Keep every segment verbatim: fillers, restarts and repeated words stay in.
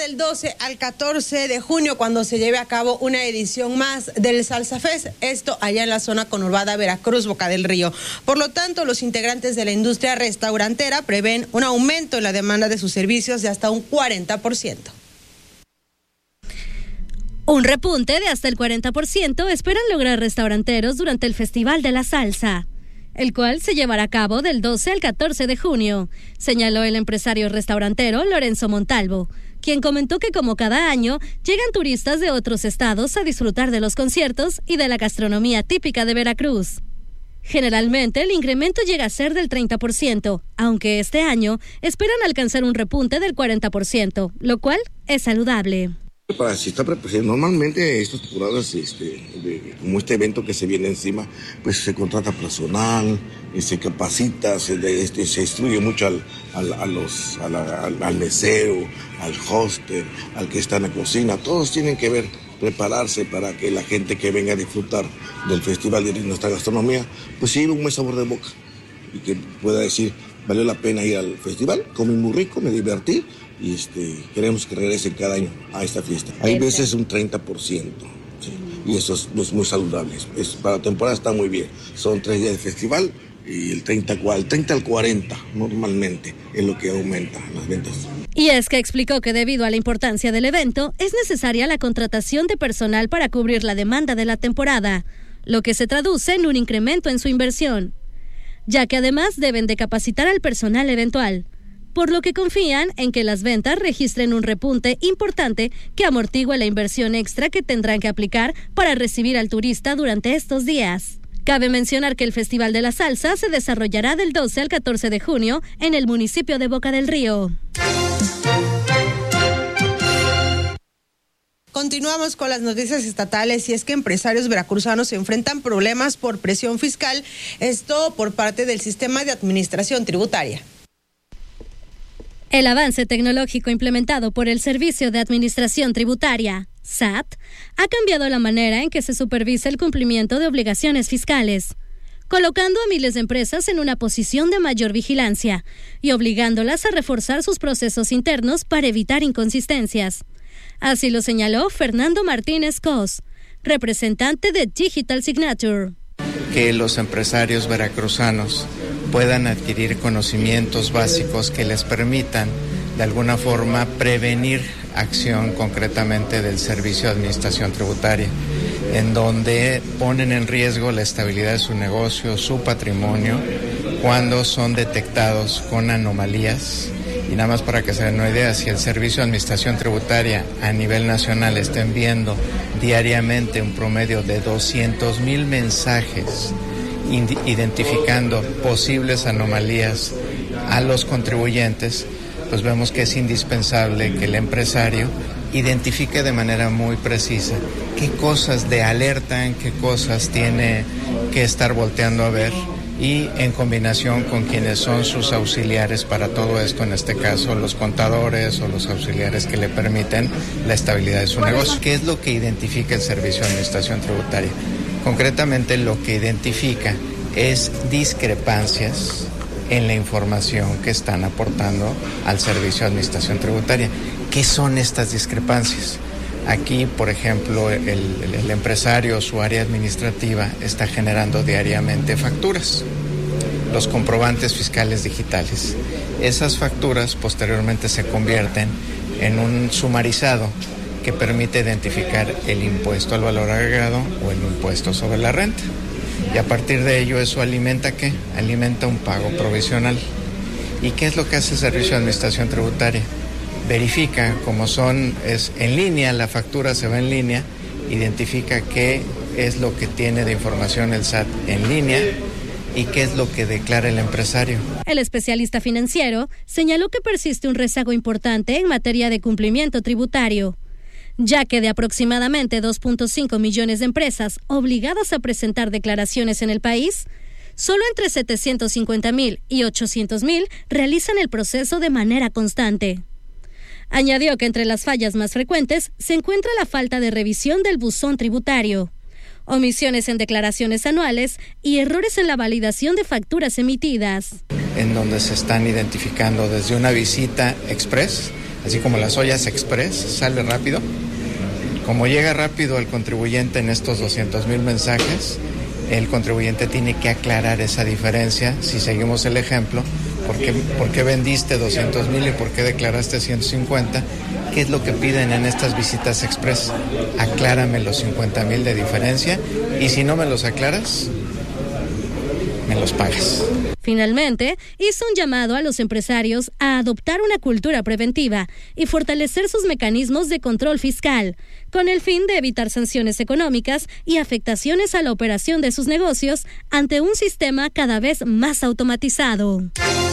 del doce al catorce de junio, cuando se lleve a cabo una edición más del Salsa Fest, esto allá en la zona conurbada Veracruz, Boca del Río. Por lo tanto, los integrantes de la industria restaurantera prevén un aumento en la demanda de sus servicios de hasta un cuarenta por ciento. Un repunte de hasta el cuarenta por ciento esperan lograr restauranteros durante el Festival de la Salsa, el cual se llevará a cabo del doce al catorce de junio, señaló el empresario restaurantero Lorenzo Montalvo, quien comentó que como cada año llegan turistas de otros estados a disfrutar de los conciertos y de la gastronomía típica de Veracruz. Generalmente el incremento llega a ser del treinta por ciento, aunque este año esperan alcanzar un repunte del cuarenta por ciento, lo cual es saludable. Para si está normalmente estas temporadas, este, de, como este evento que se viene encima, pues se contrata personal, y se capacita, se, de, este, se instruye mucho al, al, a los, a la, al, al mesero, al hoster, al que está en la cocina. Todos tienen que ver, prepararse para que la gente que venga a disfrutar del festival de nuestra gastronomía, pues lleve un buen sabor de boca y que pueda decir, valió la pena ir al festival, comí muy rico, me divertí. Y este, queremos que regresen cada año a esta fiesta. Hay veces un treinta por ciento, ¿sí? Y eso es, es muy saludable. Es, para la temporada está muy bien. Son tres días de festival y el treinta, el treinta al cuarenta normalmente es lo que aumenta las ventas. Y es que explicó que debido a la importancia del evento, es necesaria la contratación de personal para cubrir la demanda de la temporada, lo que se traduce en un incremento en su inversión, ya que además deben de capacitar al personal eventual, por lo que confían en que las ventas registren un repunte importante que amortigue la inversión extra que tendrán que aplicar para recibir al turista durante estos días. Cabe mencionar que el Festival de la Salsa se desarrollará del doce al catorce de junio en el municipio de Boca del Río. Continuamos con las noticias estatales y es que empresarios veracruzanos se enfrentan problemas por presión fiscal, esto por parte del sistema de administración tributaria. El avance tecnológico implementado por el Servicio de Administración Tributaria, S A T, ha cambiado la manera en que se supervisa el cumplimiento de obligaciones fiscales, colocando a miles de empresas en una posición de mayor vigilancia y obligándolas a reforzar sus procesos internos para evitar inconsistencias. Así lo señaló Fernando Martínez Cos, representante de Digital Signature. Que los empresarios veracruzanos puedan adquirir conocimientos básicos que les permitan de alguna forma prevenir acción concretamente del Servicio de Administración Tributaria, en donde ponen en riesgo la estabilidad de su negocio, su patrimonio, cuando son detectados con anomalías. Y nada más para que se den una idea, si el Servicio de Administración Tributaria a nivel nacional está enviando diariamente un promedio de doscientos mil mensajes identificando posibles anomalías a los contribuyentes, pues vemos que es indispensable que el empresario identifique de manera muy precisa qué cosas de alerta, en qué cosas tiene que estar volteando a ver, y en combinación con quienes son sus auxiliares para todo esto, en este caso los contadores o los auxiliares que le permiten la estabilidad de su negocio. ¿Qué es lo que identifica el Servicio de Administración Tributaria? Concretamente lo que identifica es discrepancias en la información que están aportando al Servicio de Administración Tributaria. ¿Qué son estas discrepancias? Aquí, por ejemplo, el, el, el empresario, su área administrativa, está generando diariamente facturas, los comprobantes fiscales digitales. Esas facturas posteriormente se convierten en un sumarizado que permite identificar el impuesto al valor agregado o el impuesto sobre la renta. Y a partir de ello, ¿eso alimenta qué? Alimenta un pago provisional. ¿Y qué es lo que hace el Servicio de Administración Tributaria? Verifica, como son, es en línea, la factura se va en línea, identifica qué es lo que tiene de información el S A T en línea y qué es lo que declara el empresario. El especialista financiero señaló que persiste un rezago importante en materia de cumplimiento tributario, ya que de aproximadamente dos punto cinco millones de empresas obligadas a presentar declaraciones en el país, solo entre setecientos cincuenta mil y ochocientos mil realizan el proceso de manera constante. Añadió que entre las fallas más frecuentes se encuentra la falta de revisión del buzón tributario, omisiones en declaraciones anuales y errores en la validación de facturas emitidas. En donde se están identificando desde una visita express así como las ollas express, sale rápido. Como llega rápido el contribuyente en estos doscientos mil mensajes, el contribuyente tiene que aclarar esa diferencia. Si seguimos el ejemplo, ¿por qué, por qué vendiste doscientos mil y por qué declaraste ciento cincuenta? ¿Qué es lo que piden en estas visitas express? Aclárame los cincuenta mil de diferencia, y si no me los aclaras, me los pagas. Finalmente, hizo un llamado a los empresarios a adoptar una cultura preventiva y fortalecer sus mecanismos de control fiscal, con el fin de evitar sanciones económicas y afectaciones a la operación de sus negocios ante un sistema cada vez más automatizado.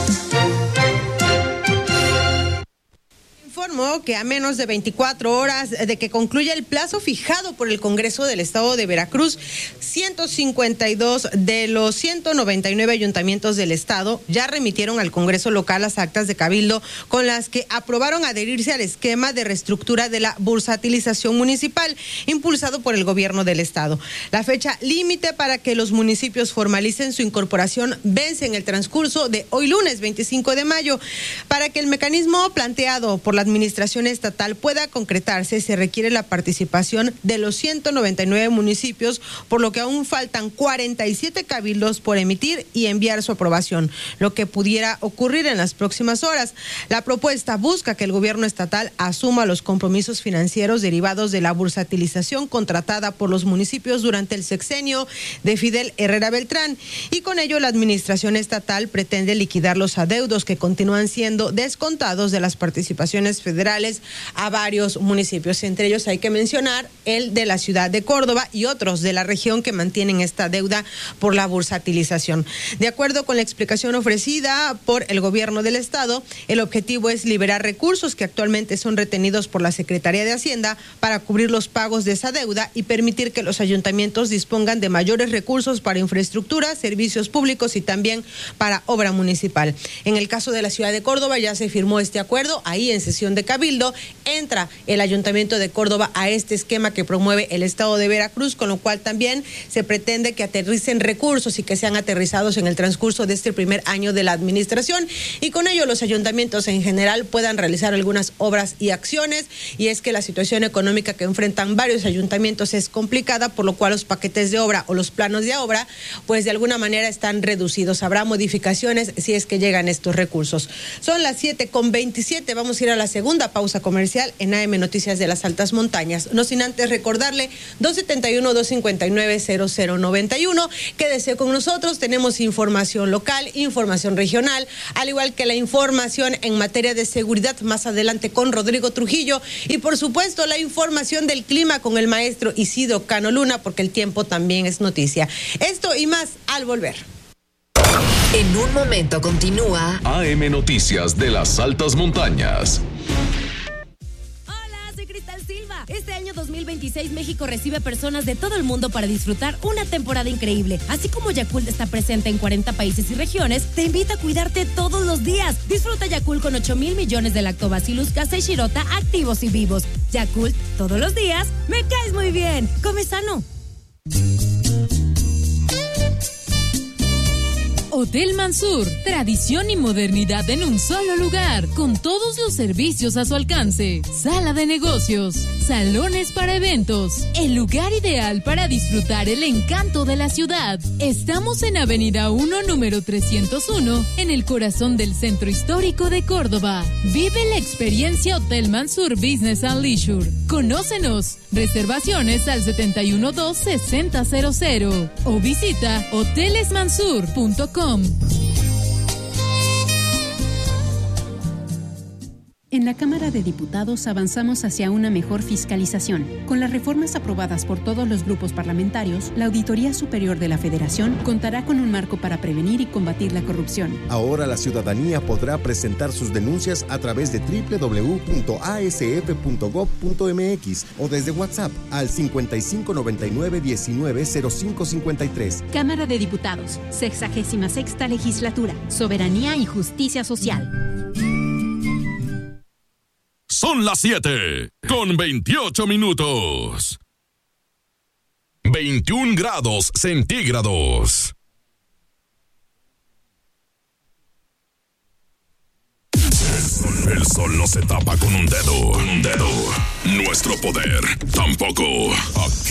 Informó que a menos de veinticuatro horas de que concluya el plazo fijado por el Congreso del Estado de Veracruz, ciento cincuenta y dos de los ciento noventa y nueve ayuntamientos del estado ya remitieron al Congreso local las actas de cabildo con las que aprobaron adherirse al esquema de reestructura de la bursatilización municipal impulsado por el gobierno del estado. La fecha límite para que los municipios formalicen su incorporación vence en el transcurso de hoy lunes veinticinco de mayo. Para que el mecanismo planteado por la administración estatal pueda concretarse, se requiere la participación de los ciento noventa y nueve municipios, por lo que aún faltan cuarenta y siete cabildos por emitir y enviar su aprobación, lo que pudiera ocurrir en las próximas horas. La propuesta busca que el gobierno estatal asuma los compromisos financieros derivados de la bursatilización contratada por los municipios durante el sexenio de Fidel Herrera Beltrán, y con ello la administración estatal pretende liquidar los adeudos que continúan siendo descontados de las participaciones federales a varios municipios. Entre ellos hay que mencionar el de la ciudad de Córdoba y otros de la región que mantienen esta deuda por la bursatilización. De acuerdo con la explicación ofrecida por el gobierno del estado, el objetivo es liberar recursos que actualmente son retenidos por la Secretaría de Hacienda para cubrir los pagos de esa deuda y permitir que los ayuntamientos dispongan de mayores recursos para infraestructura, servicios públicos y también para obra municipal. En el caso de la ciudad de Córdoba ya se firmó este acuerdo, ahí en sesión de cabildo entra el Ayuntamiento de Córdoba a este esquema que promueve el estado de Veracruz, con lo cual también se pretende que aterricen recursos y que sean aterrizados en el transcurso de este primer año de la administración, y con ello los ayuntamientos en general puedan realizar algunas obras y acciones. Y es que la situación económica que enfrentan varios ayuntamientos es complicada, por lo cual los paquetes de obra o los planos de obra pues de alguna manera están reducidos. Habrá modificaciones si es que llegan estos recursos. Son las siete con veintisiete, vamos a ir a la segunda pausa comercial en A M Noticias de las Altas Montañas. No sin antes recordarle dos setenta y uno, dos cincuenta y nueve, cero cero noventa y uno. Quédese con nosotros, tenemos información local, información regional, al igual que la información en materia de seguridad más adelante con Rodrigo Trujillo, y por supuesto la información del clima con el maestro Isidro Cano Luna, porque el tiempo también es noticia. Esto y más al volver. En un momento continúa A M Noticias de las Altas Montañas. Este año dos mil veintiséis México recibe personas de todo el mundo para disfrutar una temporada increíble. Así como Yakult está presente en cuarenta países y regiones, te invita a cuidarte todos los días. Disfruta Yakult con ocho mil millones de lactobacillus casei shirota activos y vivos. Yakult, todos los días, me caes muy bien. Come sano. Hotel Mansur, tradición y modernidad en un solo lugar, con todos los servicios a su alcance. Sala de negocios, salones para eventos, el lugar ideal para disfrutar el encanto de la ciudad. Estamos en Avenida uno, número trescientos uno, en el corazón del centro histórico de Córdoba. Vive la experiencia Hotel Mansur Business and Leisure. Conócenos. Reservaciones al setenta y uno dos, sesenta cero cero o visita hoteles mansur punto com. En la Cámara de Diputados avanzamos hacia una mejor fiscalización. Con las reformas aprobadas por todos los grupos parlamentarios, la Auditoría Superior de la Federación contará con un marco para prevenir y combatir la corrupción. Ahora la ciudadanía podrá presentar sus denuncias a través de doble u doble u doble u punto a s f punto gob punto m x o desde WhatsApp al cincuenta y cinco noventa y nueve diecinueve cero cinco cincuenta y tres. Cámara de Diputados, sexagésima sexta Legislatura, Soberanía y Justicia Social. Son las siete con veintiocho minutos. veintiún grados centígrados. El sol no se tapa con un dedo. Con un dedo. Nuestro poder tampoco. Aquí